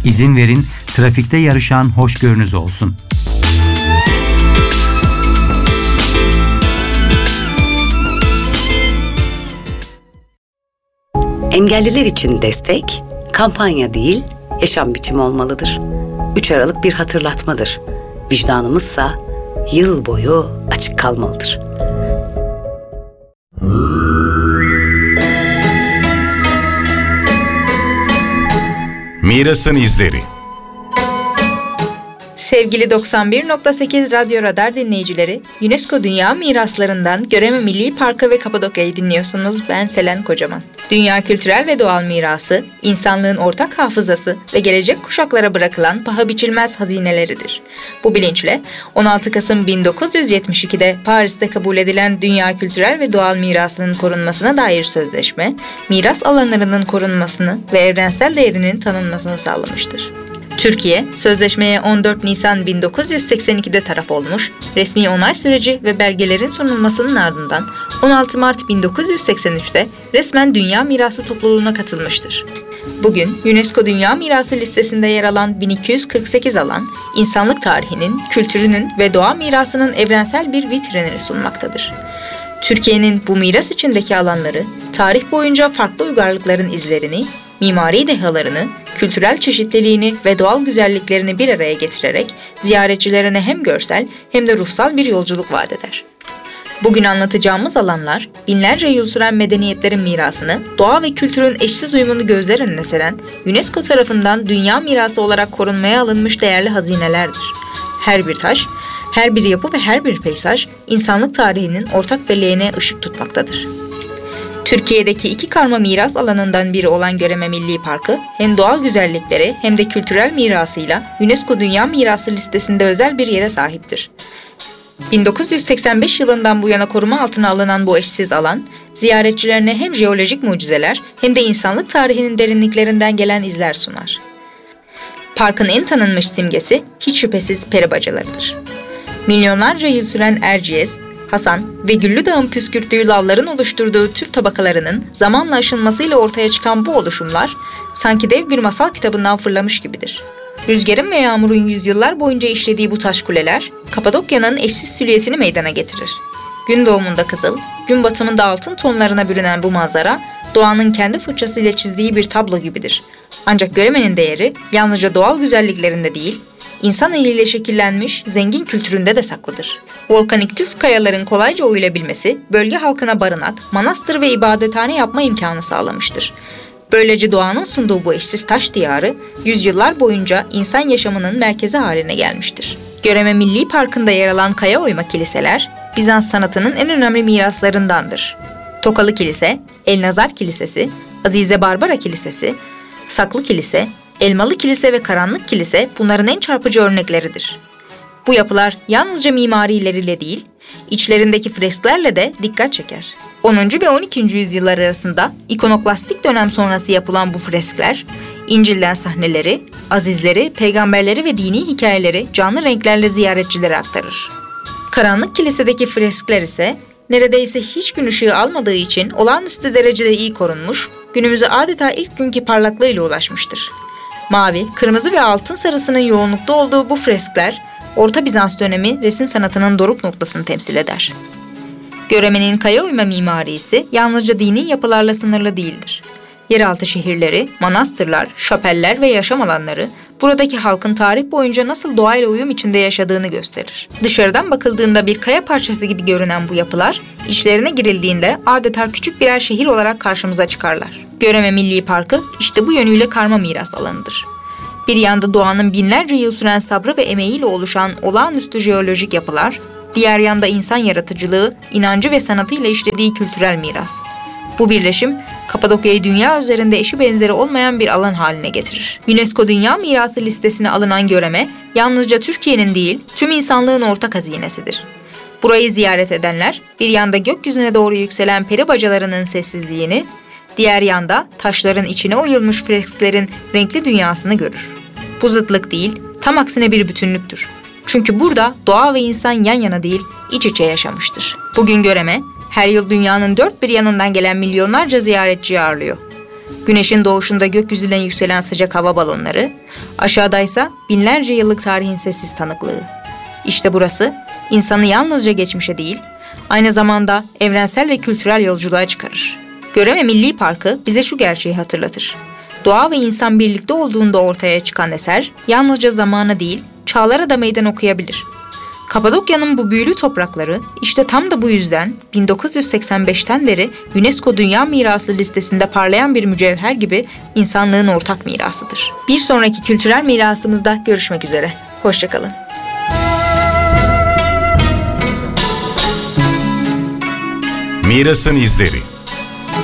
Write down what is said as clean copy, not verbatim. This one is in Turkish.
İzin verin, trafikte yarışan hoşgörünüz olsun. Engelliler için destek, kampanya değil, yaşam biçimi olmalıdır. 3 Aralık bir hatırlatmadır. Vicdanımızsa yıl boyu açık kalmalıdır. Miras'ın izleri. Sevgili 91.8 Radyo Radar dinleyicileri, UNESCO Dünya Miraslarından Göreme Milli Parkı ve Kapadokya'yı dinliyorsunuz. Ben Selen Kocaman. Dünya kültürel ve doğal mirası, insanlığın ortak hafızası ve gelecek kuşaklara bırakılan paha biçilmez hazineleridir. Bu bilinçle 16 Kasım 1972'de Paris'te kabul edilen Dünya Kültürel ve Doğal Mirasının korunmasına dair sözleşme, miras alanlarının korunmasını ve evrensel değerinin tanınmasını sağlamıştır. Türkiye, sözleşmeye 14 Nisan 1982'de taraf olmuş, resmi onay süreci ve belgelerin sunulmasının ardından 16 Mart 1983'te resmen Dünya Mirası topluluğuna katılmıştır. Bugün UNESCO Dünya Mirası listesinde yer alan 1248 alan, insanlık tarihinin, kültürünün ve doğa mirasının evrensel bir vitrinini sunmaktadır. Türkiye'nin bu miras içindeki alanları, tarih boyunca farklı uygarlıkların izlerini, mimari dehalarını, kültürel çeşitliliğini ve doğal güzelliklerini bir araya getirerek ziyaretçilerine hem görsel hem de ruhsal bir yolculuk vaat eder. Bugün anlatacağımız alanlar, binlerce yıl süren medeniyetlerin mirasını, doğa ve kültürün eşsiz uyumunu gözler önüne seren, UNESCO tarafından dünya mirası olarak korunmaya alınmış değerli hazinelerdir. Her bir taş, her bir yapı ve her bir peyzaj, insanlık tarihinin ortak belleğine ışık tutmaktadır. Türkiye'deki 2 karma miras alanından biri olan Göreme Milli Parkı, hem doğal güzellikleri hem de kültürel mirasıyla UNESCO Dünya Mirası listesinde özel bir yere sahiptir. 1985 yılından bu yana koruma altına alınan bu eşsiz alan, ziyaretçilerine hem jeolojik mucizeler hem de insanlık tarihinin derinliklerinden gelen izler sunar. Parkın en tanınmış simgesi hiç şüphesiz peri bacalarıdır. Milyonlarca yıl süren Erciyes, Hasan ve Güllü Dağ'ın püskürttüğü lavların oluşturduğu tüf tabakalarının zamanla aşınmasıyla ortaya çıkan bu oluşumlar sanki dev bir masal kitabından fırlamış gibidir. Rüzgarın ve yağmurun yüzyıllar boyunca işlediği bu taş kuleler Kapadokya'nın eşsiz silüetini meydana getirir. Gün doğumunda kızıl, gün batımında altın tonlarına bürünen bu manzara doğanın kendi fırçasıyla çizdiği bir tablo gibidir. Ancak göremenin değeri yalnızca doğal güzelliklerinde değil, İnsan eliyle şekillenmiş zengin kültüründe de saklıdır. Volkanik tüf kayaların kolayca oyulabilmesi, bölge halkına barınak, manastır ve ibadethane yapma imkanı sağlamıştır. Böylece doğanın sunduğu bu eşsiz taş diyarı, yüzyıllar boyunca insan yaşamının merkezi haline gelmiştir. Göreme Milli Parkı'nda yer alan kaya oyma kiliseler, Bizans sanatının en önemli miraslarındandır. Tokalı Kilise, Elnazar Kilisesi, Azize Barbara Kilisesi, Saklı Kilise, Elmalı Kilise ve Karanlık Kilise bunların en çarpıcı örnekleridir. Bu yapılar yalnızca mimarileriyle değil, içlerindeki fresklerle de dikkat çeker. 10. ve 12. yüzyıllar arasında ikonoklastik dönem sonrası yapılan bu freskler, İncil'den sahneleri, azizleri, peygamberleri ve dini hikayeleri canlı renklerle ziyaretçilere aktarır. Karanlık Kilise'deki freskler ise neredeyse hiç gün ışığı almadığı için olağanüstü derecede iyi korunmuş, günümüze adeta ilk günkü parlaklığıyla ulaşmıştır. Mavi, kırmızı ve altın sarısının yoğunlukta olduğu bu freskler, Orta Bizans dönemi resim sanatının doruk noktasını temsil eder. Göreme'nin kaya oyma mimarisi yalnızca dini yapılarla sınırlı değildir. Yeraltı şehirleri, manastırlar, şapeller ve yaşam alanları, buradaki halkın tarih boyunca nasıl doğayla uyum içinde yaşadığını gösterir. Dışarıdan bakıldığında bir kaya parçası gibi görünen bu yapılar, içlerine girildiğinde adeta küçük birer şehir olarak karşımıza çıkarlar. Göreme Milli Parkı işte bu yönüyle karma miras alanıdır. Bir yanda doğanın binlerce yıl süren sabrı ve emeğiyle oluşan olağanüstü jeolojik yapılar, diğer yanda insan yaratıcılığı, inancı ve sanatıyla işlediği kültürel miras. Bu birleşim, Kapadokya'yı dünya üzerinde eşi benzeri olmayan bir alan haline getirir. UNESCO Dünya Mirası listesine alınan Göreme, yalnızca Türkiye'nin değil, tüm insanlığın ortak hazinesidir. Burayı ziyaret edenler, bir yanda gökyüzüne doğru yükselen peri bacalarının sessizliğini, diğer yanda taşların içine oyulmuş fresklerin renkli dünyasını görür. Bu zıtlık değil, tam aksine bir bütünlüktür. Çünkü burada doğa ve insan yan yana değil, iç içe yaşamıştır. Bugün Göreme, her yıl dünyanın dört bir yanından gelen milyonlarca ziyaretçiyi ağırlıyor. Güneşin doğuşunda gökyüzüne yükselen sıcak hava balonları, aşağıdaysa binlerce yıllık tarihin sessiz tanıklığı. İşte burası, insanı yalnızca geçmişe değil, aynı zamanda evrensel ve kültürel yolculuğa çıkarır. Göreme Milli Parkı bize şu gerçeği hatırlatır. Doğa ve insan birlikte olduğunda ortaya çıkan eser, yalnızca zamana değil, çağlara da meydan okuyabilir. Kapadokya'nın bu büyülü toprakları, işte tam da bu yüzden 1985'ten beri UNESCO Dünya Mirası listesinde parlayan bir mücevher gibi insanlığın ortak mirasıdır. Bir sonraki kültürel mirasımızda görüşmek üzere. Hoşçakalın. Mirasın izleri.